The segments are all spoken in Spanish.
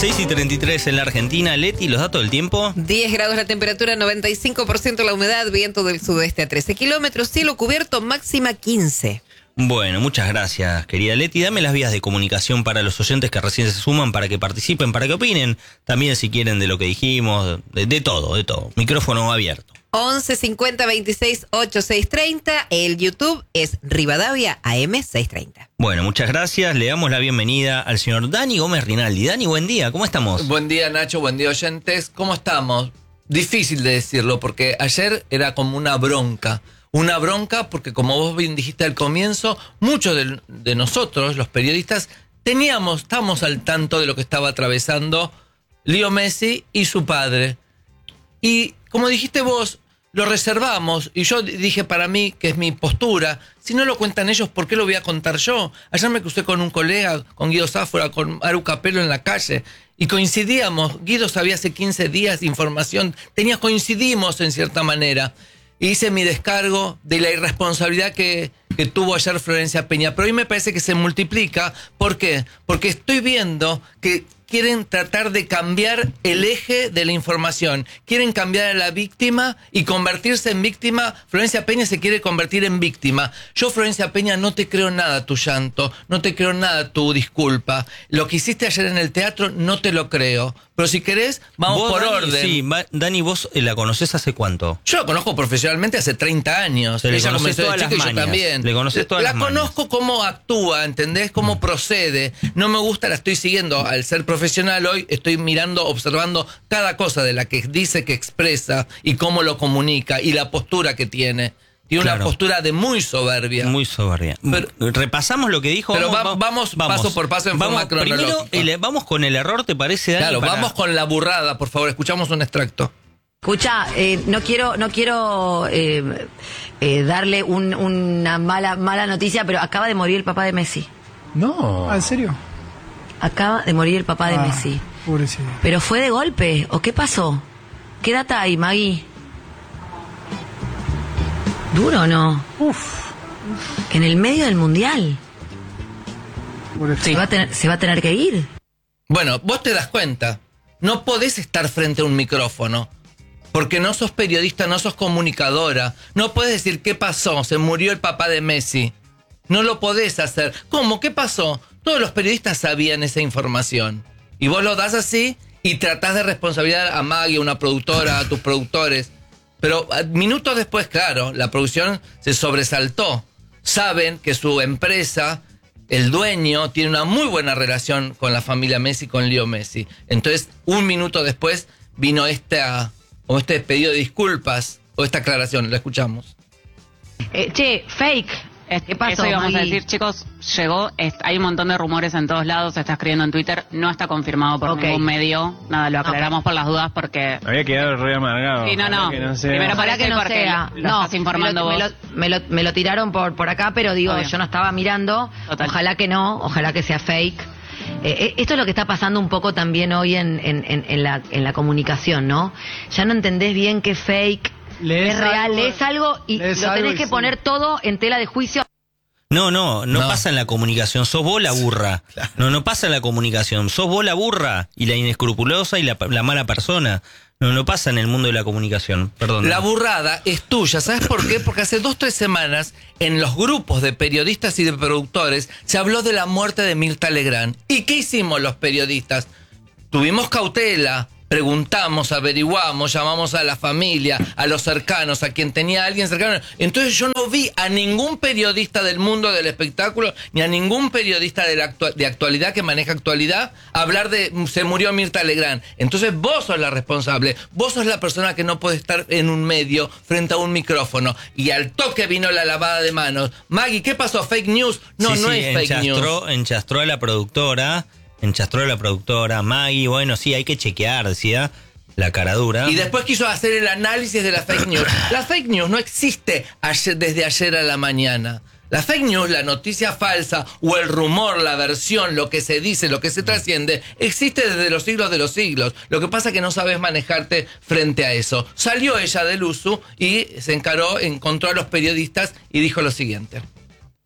6:33 en la Argentina. Leti, los datos del tiempo. 10 grados la temperatura, 95% la humedad, viento del sudeste a 13 kilómetros, cielo cubierto, máxima 15. Bueno, muchas gracias, querida Leti. Dame las vías de comunicación para los oyentes que recién se suman, para que participen, para que opinen. También si quieren de lo que dijimos, de todo. Micrófono abierto. 11 50 26 8630. El YouTube es Rivadavia AM 630. Bueno, muchas gracias. Le damos la bienvenida al señor Dani Gómez Rinaldi. Dani, buen día. ¿Cómo estamos? Buen día, Nacho. Buen día, oyentes. ¿Cómo estamos? Difícil de decirlo porque ayer era como una bronca. Una bronca porque, como vos bien dijiste al comienzo, muchos de nosotros, los periodistas, estamos al tanto de lo que estaba atravesando Leo Messi y su padre. Y como dijiste vos, lo reservamos, y yo dije para mí, que es mi postura, si no lo cuentan ellos, ¿por qué lo voy a contar yo? Ayer me crucé con un colega, con Guido Sáfora, con Aru Capello en la calle, y coincidíamos. Guido sabía hace 15 días información, coincidimos en cierta manera. Hice mi descargo de la irresponsabilidad que tuvo ayer Florencia Peña, pero hoy me parece que se multiplica. ¿Por qué? Porque estoy viendo que quieren tratar de cambiar el eje de la información. Quieren cambiar a la víctima y convertirse en víctima. Florencia Peña se quiere convertir en víctima. Yo, Florencia Peña, no te creo nada tu llanto, no te creo nada tu disculpa. Lo que hiciste ayer en el teatro no te lo creo. Pero si querés, vamos por Dani, orden. Sí, Dani, ¿vos la conocés hace cuánto? Yo la conozco profesionalmente hace 30 años. Ella comenzó todas de chica y yo también. Le conocés todas las mañas. La conozco cómo actúa, ¿entendés? Cómo procede. No me gusta, la estoy siguiendo. Al ser profesional hoy, estoy mirando, observando cada cosa de la que dice, que expresa y cómo lo comunica y la postura que tiene. Tiene una postura de muy soberbia. Muy soberbia. Pero, repasamos lo que dijo. Pero vamos paso por paso en forma cronológica. Primero, vamos con el error, ¿te parece, Dani? Claro, vamos con la burrada, por favor. Escuchamos un extracto. Escucha, no quiero darle una mala noticia, pero acaba de morir el papá de Messi. No. ¿En serio? Acaba de morir el papá de Messi. Pobrecito. ¿Pero fue de golpe o qué pasó? ¿Qué data hay, Maggie? ¿Duro o no? En el medio del mundial. Se va a tener que ir. Bueno, vos te das cuenta. No podés estar frente a un micrófono. Porque no sos periodista, no sos comunicadora. No podés decir qué pasó, se murió el papá de Messi. No lo podés hacer. ¿Cómo? ¿Qué pasó? Todos los periodistas sabían esa información. Y vos lo das así y tratás de responsabilizar a Maggie, a una productora, a tus productores. Pero minutos después, claro, la producción se sobresaltó. Saben que su empresa, el dueño, tiene una muy buena relación con la familia Messi, con Leo Messi. Entonces, un minuto después vino este pedido de disculpas o esta aclaración. La escuchamos. Fake. ¿Qué pasó, Eso íbamos a Maggie? decir, chicos, hay un montón de rumores en todos lados, se está escribiendo en Twitter, no está confirmado por ningún medio, nada, lo aclaramos por las dudas porque... Había quedado re amargado. Sí, no. Que no sea. Primero Ojalá que no sea. Lo estás informando vos. Me lo tiraron por acá, pero digo, Obvio. yo no estaba mirando. Total. Ojalá que no, ojalá que sea fake. Esto es lo que está pasando un poco también hoy en la comunicación, ¿no? Ya no entendés bien qué es fake, qué es real, lees algo y lo tenés que poner todo en tela de juicio. No pasa en la comunicación, sos vos la burra. No pasa en la comunicación, sos vos la burra y la inescrupulosa y la mala persona. No pasa en el mundo de la comunicación, perdón. La burrada es tuya, ¿sabes por qué? Porque hace 2-3 semanas en los grupos de periodistas y de productores se habló de la muerte de Mirta Legrand. ¿Y qué hicimos los periodistas? Tuvimos cautela, preguntamos, averiguamos, llamamos a la familia, a los cercanos, a quien tenía a alguien cercano. Entonces yo no vi a ningún periodista del mundo del espectáculo, ni a ningún periodista de actualidad que maneja actualidad, hablar de se murió Mirta Legrand. Entonces vos sos la responsable, vos sos la persona que no puede estar en un medio frente a un micrófono. Y al toque vino la lavada de manos. Maggie, ¿qué pasó? ¿Fake news? No, no es fake news. Enchastró a la productora, Maggie, bueno, sí, hay que chequear, decía, la cara dura. Y después quiso hacer el análisis de la fake news. La fake news no existe desde ayer a la mañana. La fake news, la noticia falsa o el rumor, la versión, lo que se dice, lo que se trasciende, existe desde los siglos de los siglos. Lo que pasa es que no sabes manejarte frente a eso. Salió ella del uso y se encontró a los periodistas y dijo lo siguiente.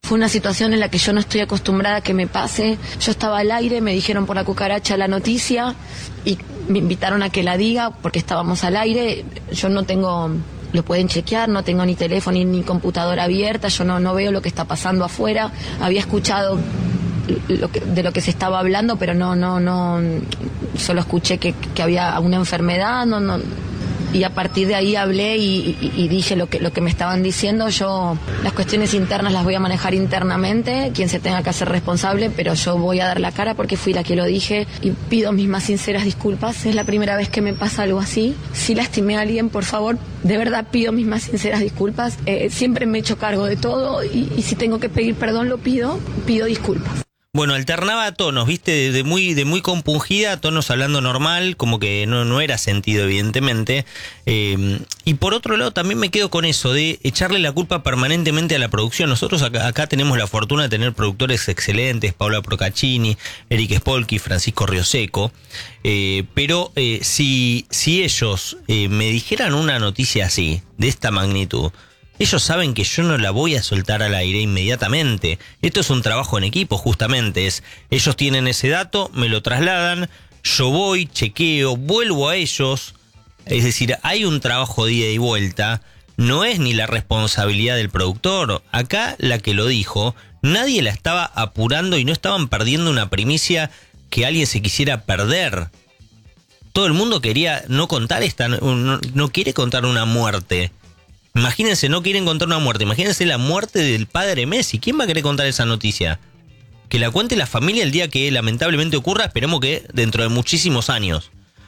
Fue una situación en la que yo no estoy acostumbrada a que me pase. Yo estaba al aire, me dijeron por la cucaracha la noticia y me invitaron a que la diga porque estábamos al aire. Yo no tengo, lo pueden chequear, no tengo ni teléfono ni computadora abierta, yo no veo lo que está pasando afuera. Había escuchado de lo que se estaba hablando, pero no, solo escuché que había una enfermedad, y a partir de ahí hablé y dije lo que me estaban diciendo. Yo las cuestiones internas las voy a manejar internamente, quien se tenga que hacer responsable, pero yo voy a dar la cara porque fui la que lo dije y pido mis más sinceras disculpas. Es la primera vez que me pasa algo así. Si lastimé a alguien, por favor, de verdad pido mis más sinceras disculpas. Siempre me he hecho cargo de todo y si tengo que pedir perdón lo pido disculpas. Bueno, alternaba tonos, viste, de muy compungida, tonos hablando normal, como que no era sentido, evidentemente. Y por otro lado, también me quedo con eso de echarle la culpa permanentemente a la producción. Nosotros acá tenemos la fortuna de tener productores excelentes, Paola Procaccini, Eric Spolky, Francisco Rioseco. Pero si ellos me dijeran una noticia así, de esta magnitud, ellos saben que yo no la voy a soltar al aire inmediatamente. Esto es un trabajo en equipo, justamente. Ellos tienen ese dato, me lo trasladan, yo voy, chequeo, vuelvo a ellos. Es decir, hay un trabajo de ida y vuelta. No es ni la responsabilidad del productor. Acá la que lo dijo, nadie la estaba apurando y no estaban perdiendo una primicia que alguien se quisiera perder. Todo el mundo quería no contar no quiere contar una muerte. Imagínense, no quieren contar una muerte. Imagínense la muerte del padre Messi. ¿Quién va a querer contar esa noticia? Que la cuente la familia el día que lamentablemente ocurra. Esperemos que dentro de muchísimos años.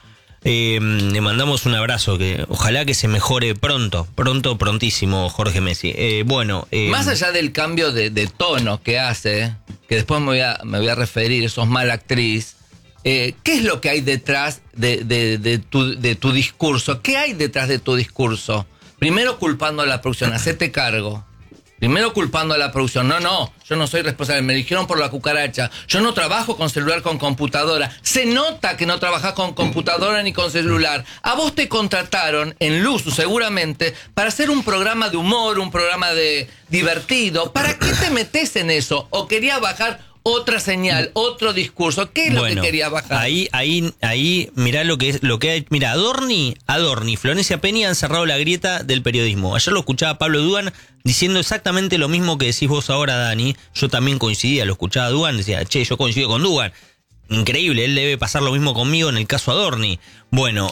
Le mandamos un abrazo. Que ojalá que se mejore prontísimo Jorge Messi. Más allá del cambio de tono que hace, que después me voy a referir, sos mala actriz. ¿Qué es lo que hay detrás de tu discurso? ¿Qué hay detrás de tu discurso? Primero culpando a la producción, hacete cargo. Primero culpando a la producción. No, yo no soy responsable, me eligieron por la cucaracha. Yo no trabajo con celular, con computadora. Se nota que no trabajas con computadora ni con celular. A vos te contrataron en Luzu seguramente para hacer un programa de humor, un programa de divertido. ¿Para qué te metes en eso? ¿O querías bajar otra señal, otro discurso? ¿Qué es lo que quería bajar? Ahí, mirá lo que hay. Mirá, Adorni, Florencia Peña han cerrado la grieta del periodismo. Ayer lo escuchaba Pablo Dugan diciendo exactamente lo mismo que decís vos ahora, Dani. Yo también coincidía, lo escuchaba a Dugan, decía, yo coincido con Dugan. Increíble, él debe pasar lo mismo conmigo en el caso Adorni. Bueno,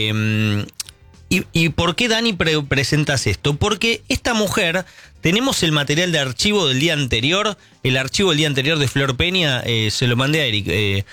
¿y por qué, Dani, presentas esto? Porque esta mujer, tenemos el material de archivo del día anterior, el archivo del día anterior de Flor Peña, se lo mandé a Eric.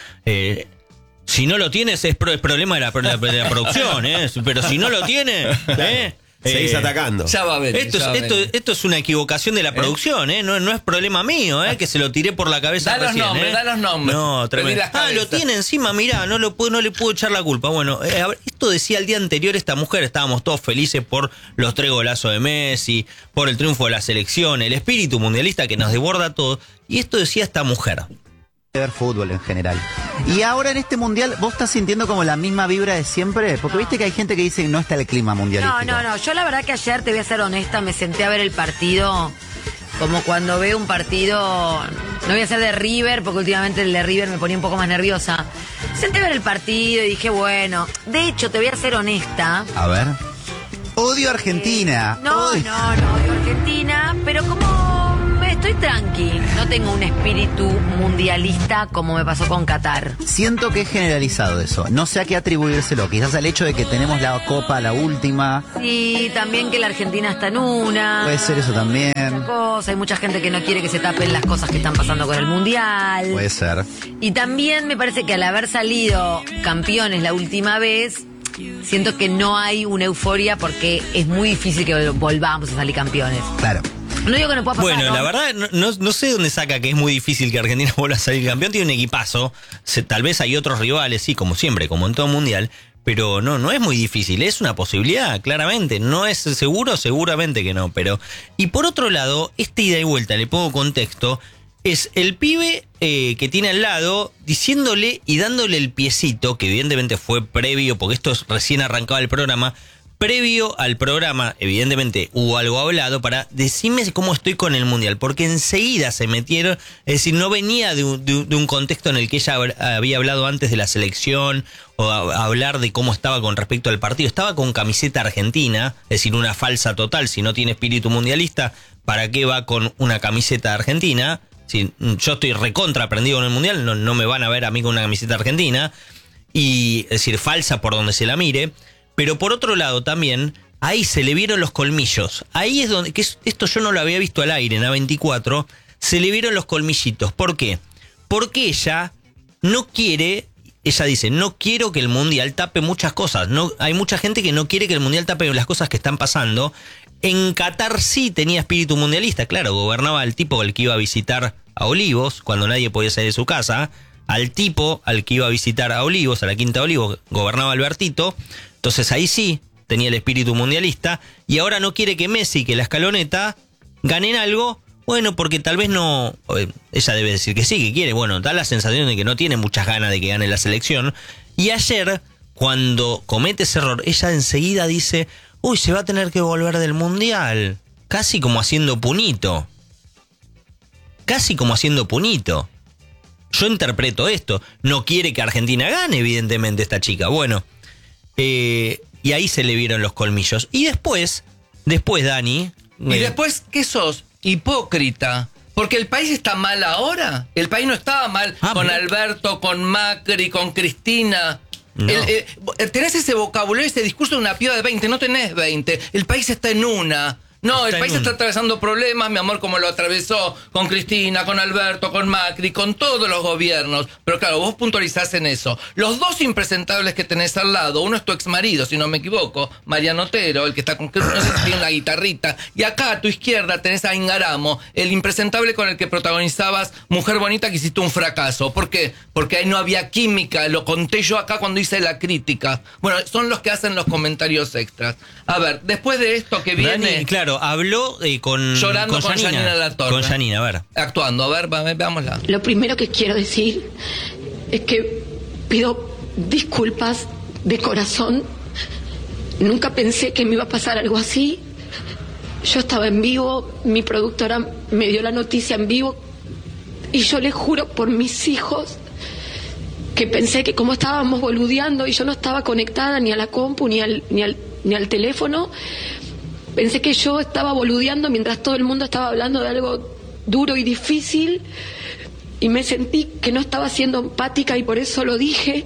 Si no lo tienes es problema de la producción, pero si no lo tiene, seguís atacando. Ya va a ver. Esto es una equivocación de la producción, no es problema mío, que se lo tiré por la cabeza da recién. Da los nombres. No, tremendo. Lo tiene encima, mirá, no le puedo echar la culpa. Bueno, esto decía el día anterior esta mujer, estábamos todos felices por los 3 golazos de Messi, por el triunfo de la selección, el espíritu mundialista que nos desborda todo, y esto decía esta mujer. Ver fútbol en general. Y ahora en este mundial, ¿vos estás sintiendo como la misma vibra de siempre? Porque viste que hay gente que dice que no está el clima mundialístico. No. Yo la verdad que ayer, te voy a ser honesta, me senté a ver el partido como cuando veo un partido, no voy a ser de River, porque últimamente el de River me ponía un poco más nerviosa. Senté a ver el partido y dije, bueno, de hecho, te voy a ser honesta. A ver. Odio a Argentina. No odio Argentina, pero como estoy tranqui, no tengo un espíritu mundialista como me pasó con Qatar. Siento que es generalizado eso, no sé a qué atribuírselo, quizás al hecho de que tenemos la Copa, la última. Sí, también que la Argentina está en una. Puede ser eso también. Hay mucha gente que no quiere que se tapen las cosas que están pasando con el Mundial. Puede ser. Y también me parece que al haber salido campeones la última vez, siento que no hay una euforia porque es muy difícil que volvamos a salir campeones. Claro. No digo que no pueda pasar. Bueno, la verdad, no sé dónde saca que es muy difícil que Argentina vuelva a salir campeón. Tiene un equipazo. Tal vez hay otros rivales, sí, como siempre, como en todo mundial. Pero no es muy difícil. Es una posibilidad, claramente. No es seguro, seguramente que no. Pero y por otro lado, esta ida y vuelta, le pongo contexto, es el pibe que tiene al lado diciéndole y dándole el piecito, que evidentemente fue previo, porque esto es recién arrancaba el programa, previo al programa, evidentemente, hubo algo hablado para decirme cómo estoy con el Mundial, porque enseguida se metieron, es decir, no venía de un contexto en el que ella había hablado antes de la selección o hablar de cómo estaba con respecto al partido. Estaba con camiseta argentina, es decir, una falsa total. Si no tiene espíritu mundialista, ¿para qué va con una camiseta argentina? Si yo estoy recontra aprendido en el Mundial, no me van a ver a mí con una camiseta argentina. Y, es decir, falsa por donde se la mire. Pero por otro lado también, ahí se le vieron los colmillos. Ahí es donde, esto yo no lo había visto al aire en A24, se le vieron los colmillitos. ¿Por qué? Porque ella no quiere, ella dice, no quiero que el Mundial tape muchas cosas. No, hay mucha gente que no quiere que el Mundial tape las cosas que están pasando. En Qatar sí tenía espíritu mundialista, claro, gobernaba el tipo al que iba a visitar a Olivos, cuando nadie podía salir de su casa. Al tipo al que iba a visitar a Olivos, a la Quinta de Olivos, gobernaba Albertito. Entonces ahí sí tenía el espíritu mundialista. Y ahora no quiere que Messi, que la Escaloneta, ganen algo. Bueno, porque tal vez no... Ella debe decir que sí, que quiere. Bueno, da la sensación de que no tiene muchas ganas de que gane la selección. Y ayer, cuando comete ese error, ella enseguida dice... Uy, se va a tener que volver del Mundial. Casi como haciendo punito. Casi como haciendo punito. Yo interpreto esto. No quiere que Argentina gane, evidentemente, esta chica. Bueno... y ahí se le vieron los colmillos. Y después Dani... ¿Y después qué sos? Hipócrita. Porque el país está mal ahora. El país no estaba mal con Alberto, con Macri, con Cristina. No. Tenés ese vocabulario, ese discurso de una piba de 20. No tenés 20. El país está en una. No, el país está atravesando problemas, mi amor, como lo atravesó con Cristina, con Alberto, con Macri, con todos los gobiernos. Pero claro, vos puntualizás en eso. Los dos impresentables que tenés al lado, uno es tu exmarido, si no me equivoco, Mariano Otero, el que está con, no sé si tiene una guitarrita. Y acá a tu izquierda tenés a Ingaramo, el impresentable con el que protagonizabas Mujer Bonita, que hiciste un fracaso. ¿Por qué? Porque ahí no había química, lo conté yo acá cuando hice la crítica. Bueno, son los que hacen los comentarios extras. A ver, después de esto que viene... Dani, claro, habló llorando con Janina Latorre. Con Janina, a ver. Actuando, a ver, veámosla. Lo primero que quiero decir es que pido disculpas de corazón. Nunca pensé que me iba a pasar algo así. Yo estaba en vivo, mi productora me dio la noticia en vivo y yo les juro por mis hijos que pensé que como estábamos boludeando y yo no estaba conectada ni a la compu ni al teléfono, pensé que yo estaba boludeando mientras todo el mundo estaba hablando de algo duro y difícil y me sentí que no estaba siendo empática y por eso lo dije.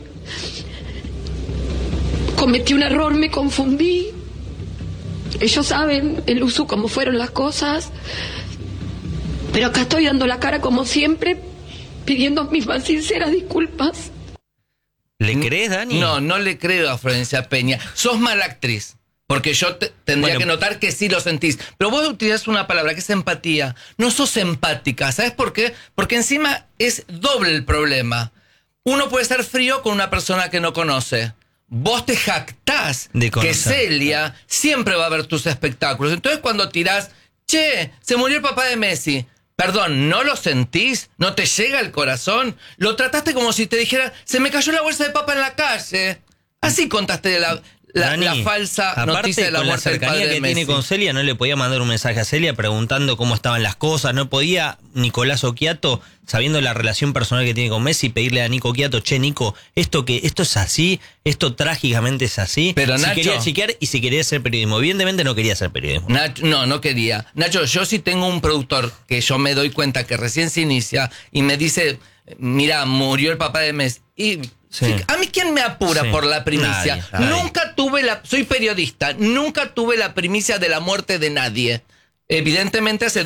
Cometí un error, me confundí. Ellos saben, el uso, cómo fueron las cosas. Pero acá estoy dando la cara como siempre, pidiendo mis más sinceras disculpas. ¿Le crees, Dani? No le creo a Florencia Peña. Sos mala actriz. Porque yo tendría que notar que sí lo sentís. Pero vos utilizás una palabra que es empatía. No sos empática. ¿Sabes por qué? Porque encima es doble el problema. Uno puede ser frío con una persona que no conoce. Vos te jactás que Celia siempre va a ver tus espectáculos. Entonces cuando tirás, che, se murió el papá de Messi. Perdón, ¿no lo sentís? ¿No te llega el corazón? Lo trataste como si te dijera, se me cayó la bolsa de papa en la calle. Así contaste la falsa noticia de la muerte del padre de Messi. Aparte, con la cercanía que tiene con Celia, no le podía mandar un mensaje a Celia preguntando cómo estaban las cosas. No podía Nicolás Occhiato, sabiendo la relación personal que tiene con Messi, pedirle a Nico Occhiato, che, Nico, esto es así, esto trágicamente es así. Pero si Nacho, quería chequear y si quería hacer periodismo. Evidentemente no quería hacer periodismo. No quería. Nacho, yo sí tengo un productor que yo me doy cuenta que recién se inicia y me dice, mira, murió el papá de Messi. Y sí. A mí, ¿quién me apura por la primicia? Nadie. Nunca tuve soy periodista, nunca tuve la primicia de la muerte de nadie. Evidentemente hace